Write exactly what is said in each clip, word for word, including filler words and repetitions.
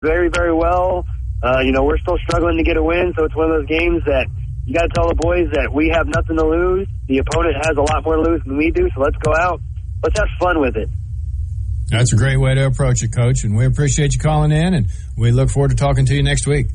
very, very well. Uh, you know, we're still struggling to get a win, so it's one of those games that you got to tell the boys that we have nothing to lose. The opponent has a lot more to lose than we do, so let's go out. Let's have fun with it. That's a great way to approach it, Coach, and we appreciate you calling in, and we look forward to talking to you next week.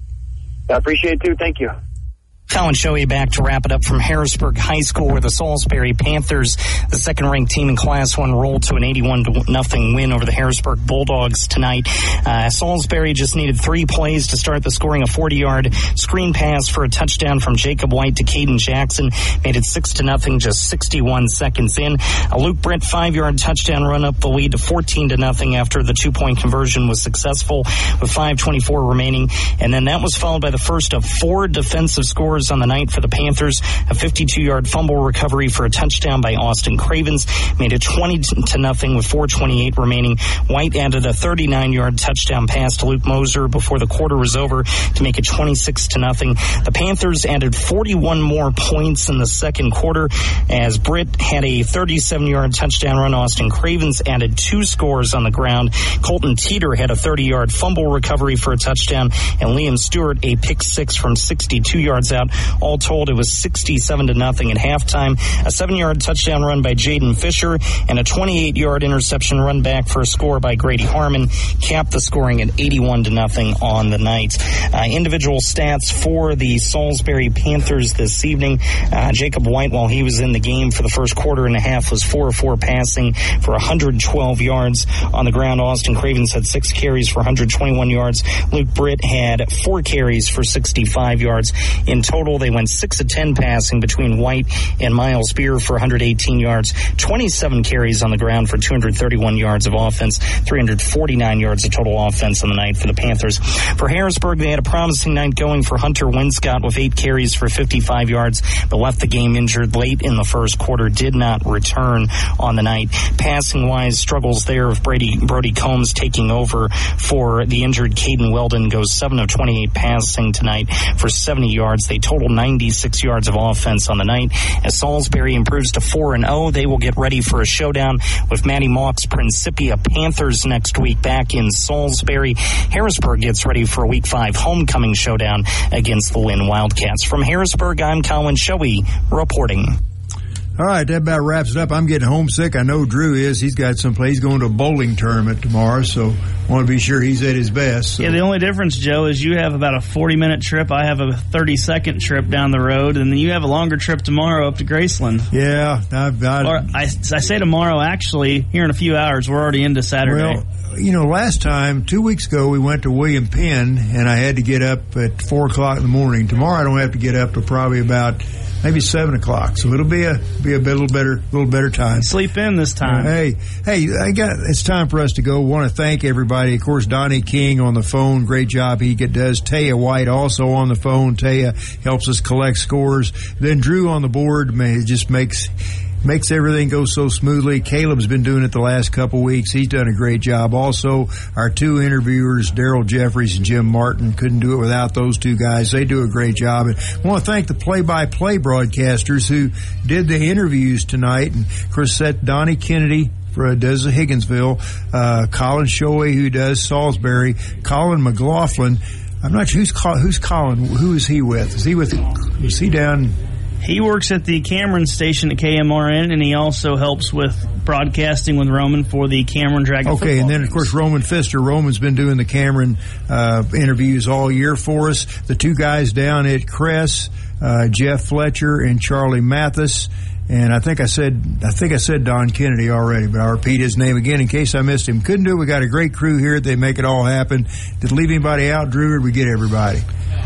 I appreciate it, too. Thank you. Colin Shoei back to wrap it up from Harrisburg High School, where the Salisbury Panthers, the second-ranked team in Class one, rolled to an eighty-one to nothing win over the Harrisburg Bulldogs tonight. Uh, Salisbury just needed three plays to start the scoring. A forty-yard screen pass for a touchdown from Jacob White to Caden Jackson made it six to nothing just sixty-one seconds in. A Luke Britt five-yard touchdown run up the lead to fourteen to nothing after the two-point conversion was successful with five twenty-four remaining. And then that was followed by the first of four defensive scores on the night for the Panthers. A fifty-two-yard fumble recovery for a touchdown by Austin Cravens made it twenty to nothing with four twenty-eight remaining. White added a thirty-nine-yard touchdown pass to Luke Moser before the quarter was over to make it twenty-six to nothing. The Panthers added forty-one more points in the second quarter as Britt had a thirty-seven-yard touchdown run. Austin Cravens added two scores on the ground. Colton Teeter had a thirty-yard fumble recovery for a touchdown, and Liam Stewart a pick six from sixty-two yards out. All told, it was sixty-seven to nothing at halftime. A seven-yard touchdown run by Jaden Fisher and a twenty-eight-yard interception run back for a score by Grady Harmon capped the scoring at eighty-one to nothing on the night. Uh, individual stats for the Salisbury Panthers this evening. Uh, Jacob White, while he was in the game for the first quarter and a half, was four of four passing for one hundred twelve yards on the ground. Austin Cravens had six carries for one hundred twenty-one yards. Luke Britt had four carries for sixty-five yards. In total, they went six of ten passing between White and Miles Beer for one hundred eighteen yards, twenty-seven carries on the ground for two hundred thirty-one yards of offense, three hundred forty-nine yards of total offense on the night for the Panthers. For Harrisburg, they had a promising night going for Hunter Winscott with eight carries for fifty-five yards, but left the game injured late in the first quarter, did not return on the night. Passing-wise, struggles there of Brady, Brody Combs taking over for the injured Caden Weldon, goes seven of twenty-eight passing tonight for seventy yards. They total ninety-six yards of offense on the night. As Salisbury improves to four and oh, they will get ready for a showdown with Matty Mock's Principia Panthers next week back in Salisbury. Harrisburg gets ready for a week five homecoming showdown against the Lynn Wildcats. From Harrisburg, I'm Colin Shoei reporting. All right, that about wraps it up. I'm getting homesick. I know Drew is. He's got some place. He's going to a bowling tournament tomorrow, so I want to be sure he's at his best. So. Yeah, the only difference, Joe, is you have about a forty-minute trip. I have a thirty-second trip down the road, and then you have a longer trip tomorrow up to Graceland. Yeah. I've, I've, or I, I say tomorrow, actually, here in a few hours. We're already into Saturday. Well, you know, last time, two weeks ago, we went to William Penn, and I had to get up at four o'clock in the morning. Tomorrow, I don't have to get up till probably about maybe seven o'clock, so it'll be a be a little better, little better time. Sleep in this time. Uh, hey, hey, I got. It's time for us to go. Want to thank everybody. Of course, Donnie King on the phone, great job he does. Taya White also on the phone. Taya helps us collect scores. Then Drew on the board, man, it just makes. Makes everything go so smoothly. Caleb's been doing it the last couple weeks. He's done a great job. Also, our two interviewers, Daryl Jeffries and Jim Martin, couldn't do it without those two guys. They do a great job. And I want to thank the play-by-play broadcasters who did the interviews tonight. And, of course, that Donnie Kennedy for, does the Higginsville, uh, Colin Shoei, who does Salisbury, Colin McLaughlin. I'm not sure who's, who's Colin. Who is he with? Is he with? Is he down? He works at the Cameron station at K M R N, and he also helps with broadcasting with Roman for the Cameron Dragon okay, football and then, games. Of course, Roman Pfister. Roman's been doing the Cameron uh, interviews all year for us. The two guys down at Cress, uh, Jeff Fletcher and Charlie Mathis. And I think I said I think I said Don Kennedy already, but I'll repeat his name again in case I missed him. Couldn't do it. We got a great crew here. They make it all happen. Did leave anybody out, Drew, or did we get everybody?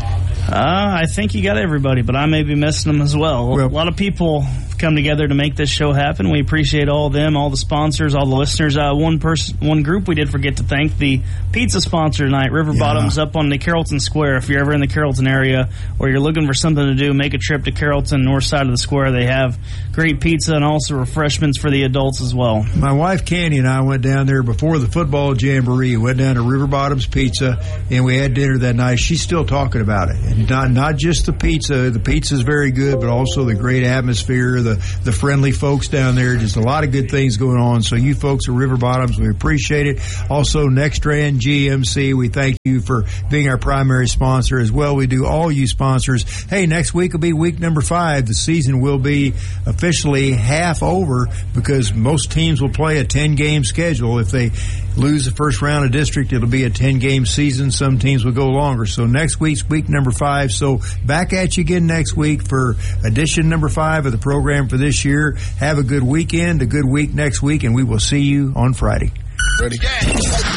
Uh, I think you got everybody, but I may be missing them as well. well. A lot of people come together to make this show happen. We appreciate all of them, all the sponsors, all the listeners. Uh, one person, one group we did forget to thank, the pizza sponsor tonight, River yeah. Bottoms, up on the Carrollton Square. If you're ever in the Carrollton area or you're looking for something to do, make a trip to Carrollton, north side of the square. They have great pizza and also refreshments for the adults as well. My wife, Candy, and I went down there before the football jamboree. Went down to River Bottoms Pizza, and we had dinner that night. She's still talking about it. And not not just the pizza. The pizza is very good, but also the great atmosphere, the the friendly folks down there. Just a lot of good things going on. So you folks at River Bottoms, we appreciate it. Also, Nextran G M C, we thank you for being our primary sponsor as well. We do all you sponsors. Hey, next week will be week number five. The season will be officially half over because most teams will play a ten-game schedule. If they lose the first round of district, it'll be a ten-game season. Some teams will go longer. So next week's week number five. So back at you again next week for edition number five of the program for this year. Have a good weekend, a good week next week, and we will see you on Friday. Ready?